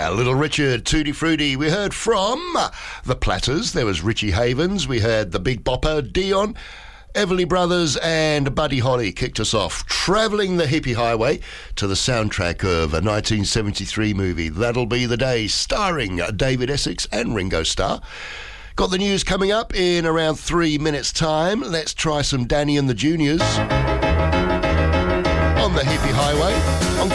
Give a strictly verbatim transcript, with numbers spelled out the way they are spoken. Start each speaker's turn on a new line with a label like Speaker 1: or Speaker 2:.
Speaker 1: Yeah, Little Richard, Tutti Frutti. We heard from the Platters. There was Richie Havens. We heard the Big Bopper, Dion. Everly Brothers and Buddy Holly kicked us off, travelling the hippie highway to the soundtrack of a nineteen seventy-three movie, That'll Be the Day, starring David Essex and Ringo Starr. Got the news coming up in around three minutes' time. Let's try some Danny and the Juniors on the hippie highway. On